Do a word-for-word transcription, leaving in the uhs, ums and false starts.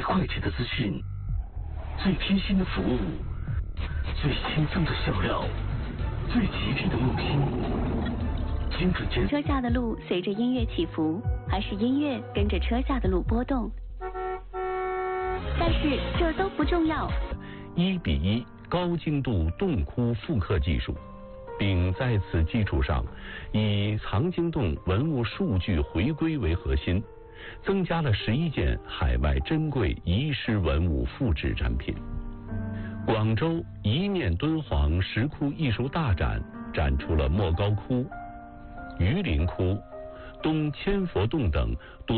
快捷的资讯，最贴心的服务，最轻松的笑料，最极品的用心，精准监。 车下的路随着音乐起伏，还是音乐跟着车下的路波动？但是这都不重要。 一比一高精度洞窟复刻技术，并在此基础上以藏经洞文物数据回归为核心，增加了十一件海外珍贵遗失文物复制展品。广州一面敦煌石窟艺术大展展出了莫高窟、榆林窟、东千佛洞等多